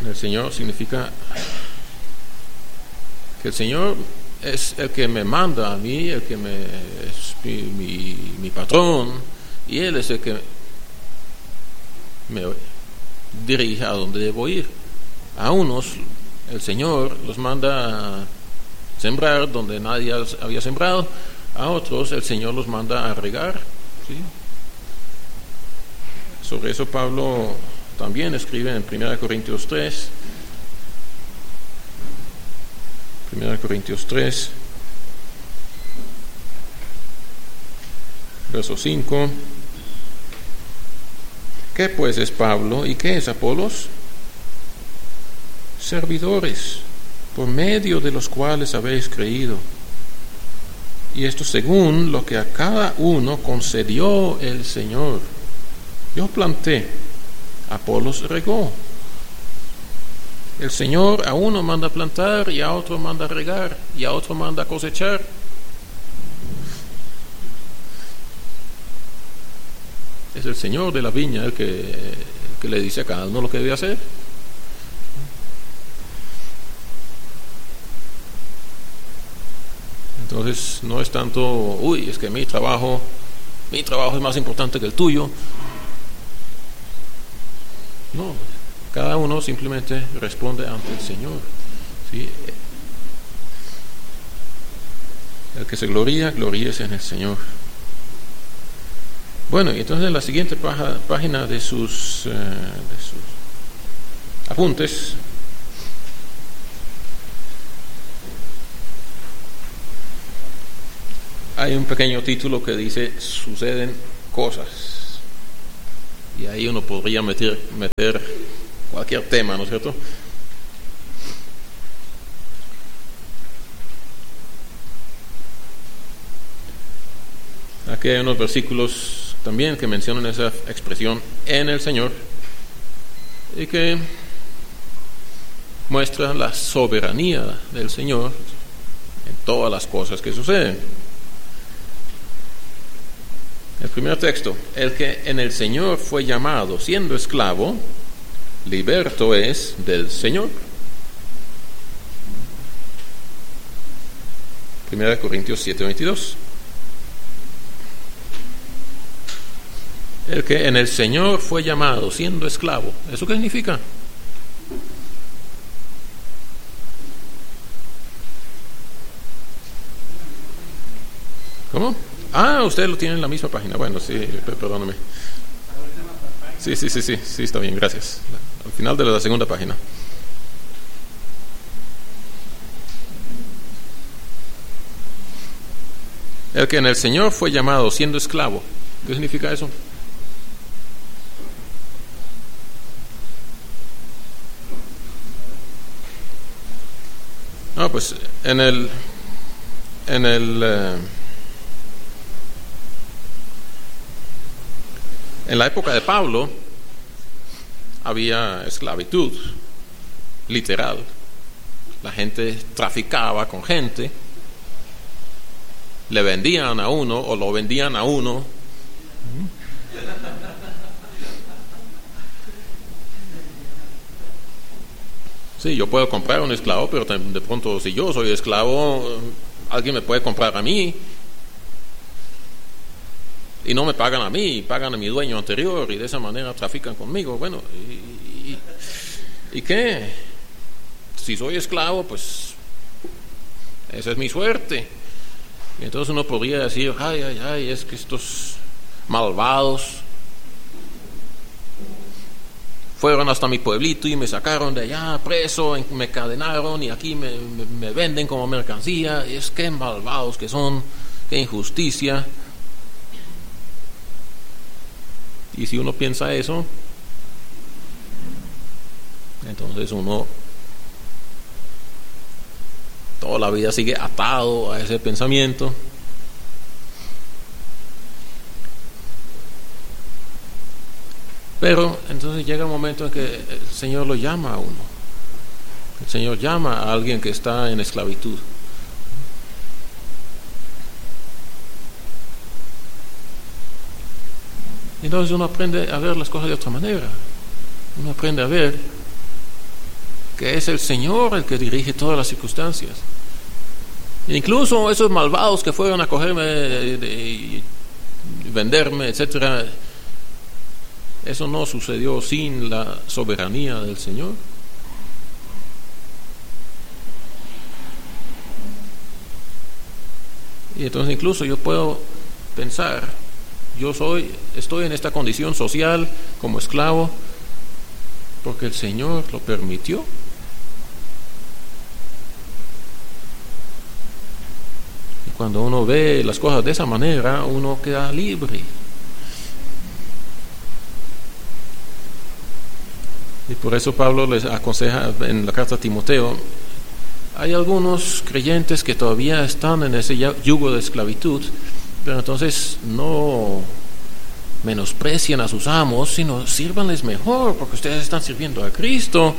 en el Señor significa que el Señor es el que me manda a mí, el que es mi patrón, y Él es el que me dirige a donde debo ir. A unos el Señor los manda a sembrar donde nadie había sembrado, a otros el Señor los manda a regar, ¿sí? Sobre eso Pablo también escribe en 1 Corintios 3, verso 5. ¿Qué pues es Pablo y qué es Apolos? Servidores, por medio de los cuales habéis creído. Y esto según lo que a cada uno concedió el Señor. Yo planté, Apolos regó. El Señor a uno manda plantar y a otro manda regar y a otro manda cosechar. Es el Señor de la viña el que le dice a cada uno lo que debe hacer. Entonces no es tanto, es que mi trabajo es más importante que el tuyo. No, cada uno simplemente responde ante el Señor, ¿sí? El que se gloríese en el Señor. Bueno, y entonces en la siguiente página de sus apuntes hay un pequeño título que dice suceden cosas, y ahí uno podría meter cualquier tema, ¿no es cierto? Aquí hay unos versículos también que mencionan esa expresión en el Señor y que muestra la soberanía del Señor en todas las cosas que suceden. El primer texto: el que en el Señor fue llamado siendo esclavo, liberto es del Señor. 1 Corintios 7:22. El que en el Señor fue llamado siendo esclavo. ¿Eso qué significa? ¿Cómo? Usted lo tiene en la misma página. Bueno, sí, perdóname. Sí, está bien, gracias. Al final de la segunda página. El que en el Señor fue llamado siendo esclavo. ¿Qué significa eso? No, pues en la época de Pablo había esclavitud literal. La gente traficaba con gente, le vendían a uno o lo vendían a uno. Sí, yo puedo comprar un esclavo, pero de pronto si yo soy esclavo, alguien me puede comprar a mí y no me pagan a mí, pagan a mi dueño anterior y de esa manera trafican conmigo. Bueno, ¿y qué? Si soy esclavo, pues esa es mi suerte. Y entonces uno podría decir, ay, es que estos malvados fueron hasta mi pueblito y me sacaron de allá preso, me encadenaron y aquí me venden como mercancía. Es que malvados que son, qué injusticia. Y si uno piensa eso, entonces uno toda la vida sigue atado a ese pensamiento. Pero entonces llega un momento en que el Señor lo llama a uno. El Señor llama a alguien que está en esclavitud. Entonces uno aprende a ver las cosas de otra manera. Uno aprende a ver que es el Señor el que dirige todas las circunstancias. Incluso esos malvados que fueron a cogerme y venderme, etcétera, eso no sucedió sin la soberanía del Señor. Y entonces incluso yo puedo pensar, estoy en esta condición social como esclavo porque el Señor lo permitió. Y cuando uno ve las cosas de esa manera, uno queda libre. Y por eso Pablo les aconseja en la carta a Timoteo, hay algunos creyentes que todavía están en ese yugo de esclavitud, pero entonces no menosprecian a sus amos, sino sírvanles mejor, porque ustedes están sirviendo a Cristo,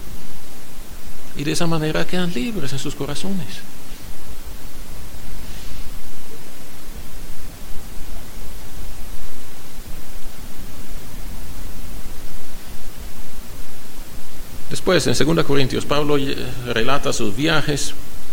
y de esa manera quedan libres en sus corazones. Después, en 2 Corintios, Pablo relata sus viajes.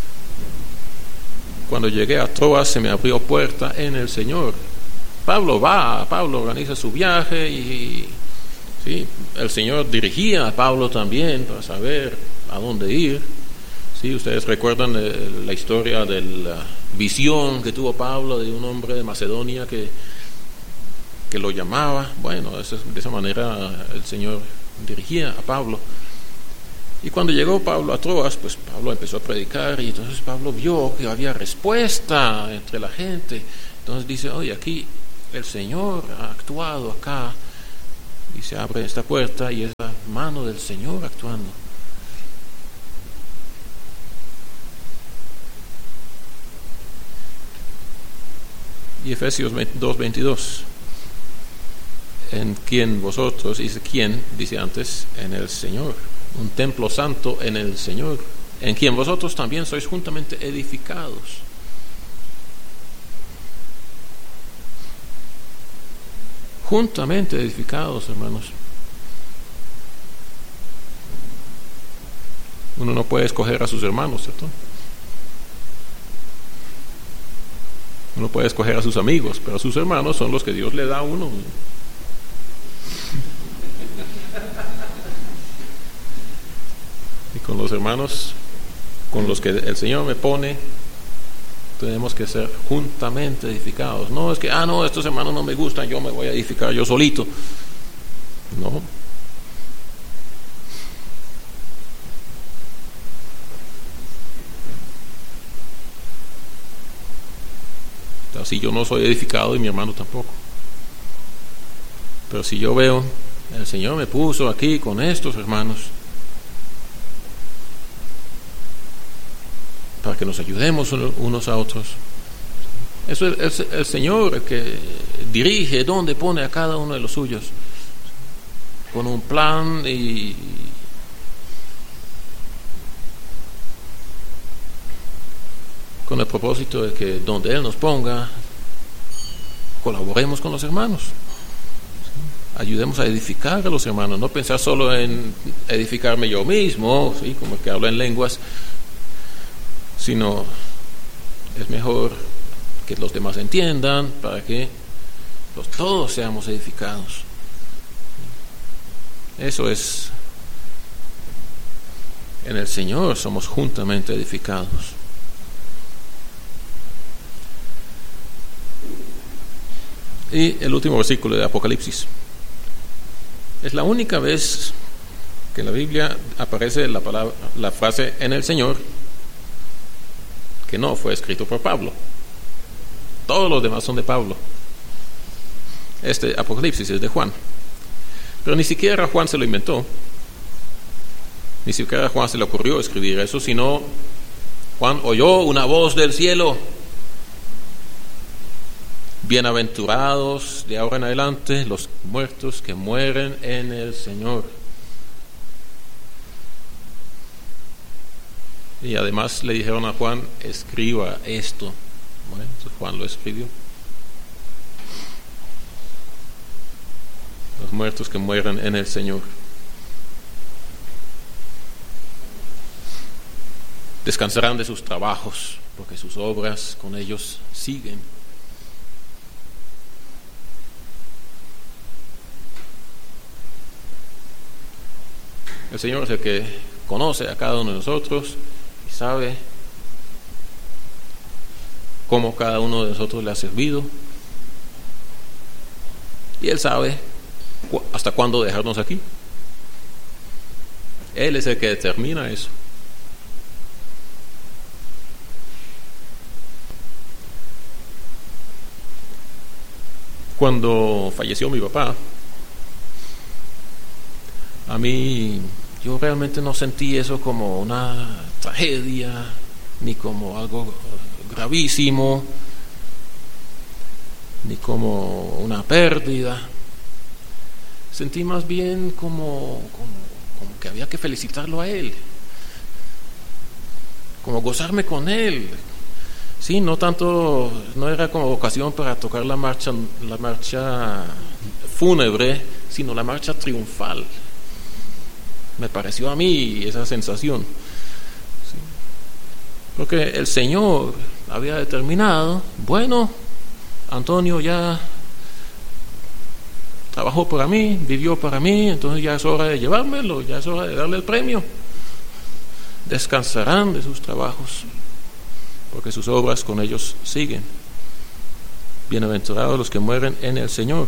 Cuando llegué a Troas se me abrió puerta en el Señor. Pablo organiza su viaje y ¿sí? El Señor dirigía a Pablo también para saber a dónde ir. ¿Sí? Ustedes recuerdan la historia de la visión que tuvo Pablo de un hombre de Macedonia que lo llamaba. Bueno, de esa manera el Señor dirigía a Pablo. Y cuando llegó Pablo a Troas, pues Pablo empezó a predicar y entonces Pablo vio que había respuesta entre la gente. Entonces dice, oye, aquí el Señor ha actuado acá, y se abre esta puerta y es la mano del Señor actuando. Y Efesios 2:22, en quien vosotros, dice quién, dice antes, en el Señor, un templo santo en el Señor, en quien vosotros también sois juntamente edificados. Juntamente edificados, hermanos. Uno no puede escoger a sus hermanos, ¿cierto? Uno puede escoger a sus amigos, pero a sus hermanos son los que Dios le da a uno. Y con los hermanos con los que el Señor me pone, tenemos que ser juntamente edificados. No es que, no, estos hermanos no me gustan, yo me voy a edificar yo solito. No. Así yo no soy edificado y mi hermano tampoco. Pero si yo veo, el Señor me puso aquí con estos hermanos para que nos ayudemos unos a otros. Eso es el Señor el que dirige dónde pone a cada uno de los suyos, con un plan y con el propósito de que donde Él nos ponga, colaboremos con los hermanos, ayudemos a edificar a los hermanos, no pensar solo en edificarme yo mismo, ¿sí? Como el que habla en lenguas, sino es mejor que los demás entiendan para que todos seamos edificados. Eso es, en el Señor somos juntamente edificados. Y el último versículo de Apocalipsis. Es la única vez que en la Biblia aparece la frase en el Señor, que no fue escrito por Pablo. Todos los demás son de Pablo. Este Apocalipsis es de Juan. Pero ni siquiera Juan se lo inventó. Ni siquiera a Juan se le ocurrió escribir eso, sino Juan oyó una voz del cielo. Bienaventurados de ahora en adelante los muertos que mueren en el Señor. Y además le dijeron a Juan, escriba esto. Bueno, entonces Juan lo escribió. Los muertos que mueran en el Señor. descansarán de sus trabajos, porque sus obras con ellos siguen. El Señor es el que conoce a cada uno de nosotros y sabe cómo cada uno de nosotros le ha servido. Y Él sabe hasta cuándo dejarnos aquí. Él es el que determina eso. Cuando falleció mi papá, a mí, yo realmente no sentí eso como una tragedia, ni como algo gravísimo, ni como una pérdida. Sentí más bien como que había que felicitarlo a él, como gozarme con él. Sí, no tanto, no era como ocasión para tocar la marcha fúnebre, sino la marcha triunfal. Me pareció a mí esa sensación. Sí. Porque el Señor había determinado, bueno, Antonio ya trabajó para mí, vivió para mí, entonces ya es hora de llevármelo, ya es hora de darle el premio. Descansarán de sus trabajos, porque sus obras con ellos siguen. Bienaventurados los que mueren en el Señor.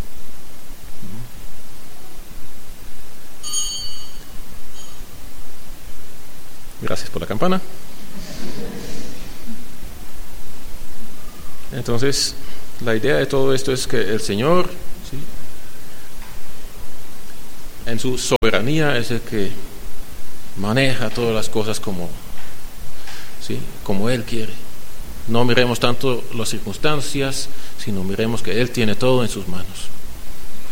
Gracias por la campana. Entonces, la idea de todo esto es que el Señor, ¿sí?, en su soberanía es el que maneja todas las cosas como Él quiere. No miremos tanto las circunstancias, sino miremos que Él tiene todo en sus manos.